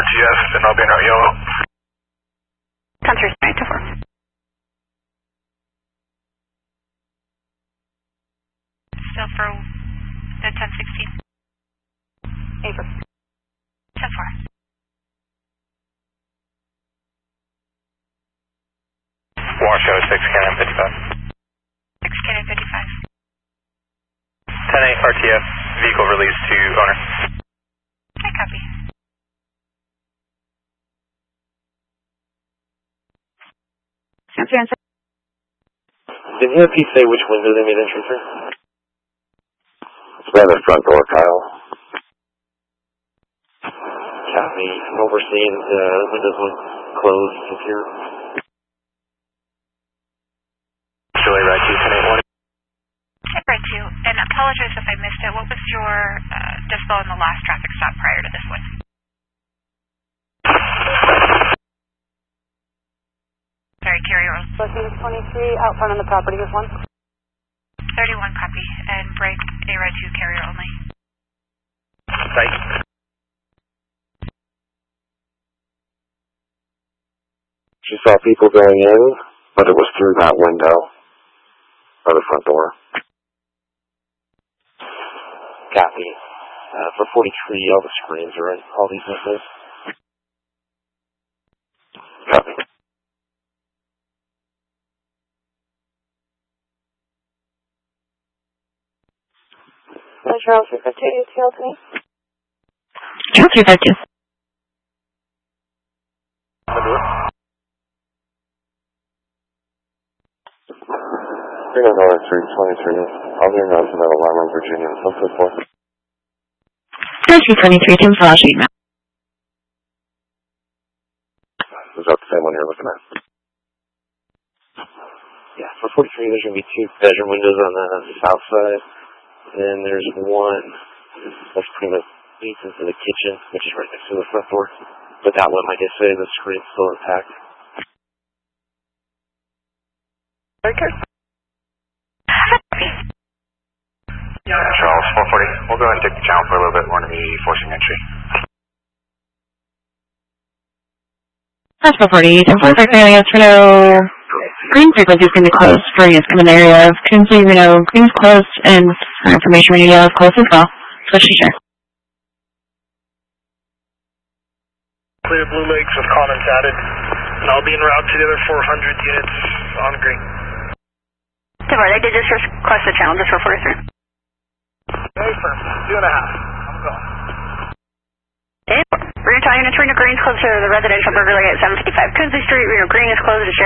RTS, and I'll be in route yellow. 10-3, 9-4. Still for the 10-16. April. 10-4. Washoe 6, Cannon 55. 6, Cannon 55. 10-8, RTF, vehicle released to owner. Okay, copy. Did you say which window they made entry through? It's by the front door, Kyle. Copy. From what we're seeing, the windows went closed from here. Julie, right 2, 10-8, 1. Right 2, and apologize if I missed it. What was your decibel in the last traffic stop prior to this one? Sorry, carry on. Bus 23, out front on the property is 1. 31 copy, and break A-Ride 2, carrier only. Right. She saw people going in, but it was through that window by the front door. Copy. For 43, all the screens are in all these windows. Copy. Charles 352, ATL to me. Charles 352. Freedom North 323. I'll be announcing that alarm on Virginia. What's this for? 323, Tim Flash 8 map. Is that the same one you're looking at? Yeah, for 43, there's going to be 2 bedroom windows on the south side. And there's one that's pretty much leads into the kitchen, which is right next to the front door. But that one, like I say, the screen's still intact. Okay. Charles 440, we'll go ahead and take the channel for a little bit. We're going to be forcing entry. That's 440, 10-4, area Toronto. Green frequency is going to be closed for use in an area of Kinsley, Reno. Green's closed, and for information, Reno is closed as well. So she sure. Clear Blue Lakes with comments added, and I'll be en route to the other 400 units on green. Timber, they did just request the channel just for 43. Hey, firm, 2.5. I'm going. Okay. Reno Units, Reno Green's closed to the residential burglary at 755 Kinsley Street. Reno Green is closed to